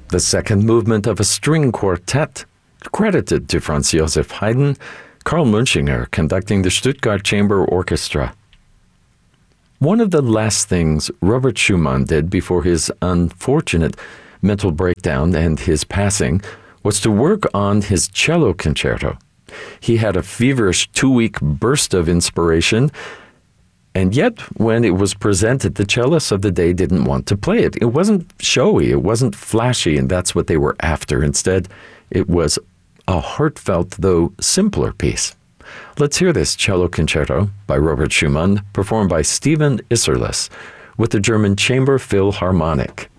the second movement of a string quartet, credited to Franz Joseph Haydn, Karl Munchinger conducting the Stuttgart Chamber Orchestra. One of the last things Robert Schumann did before his unfortunate mental breakdown and his passing was to work on his cello concerto. He had a feverish 2-week burst of inspiration, and yet when it was presented, the cellists of the day didn't want to play it. It wasn't showy, it wasn't flashy, and that's what they were after. Instead, it was a heartfelt, though simpler piece. Let's hear this cello concerto by Robert Schumann, performed by Stephen Isserlis with the German Chamber Philharmonic.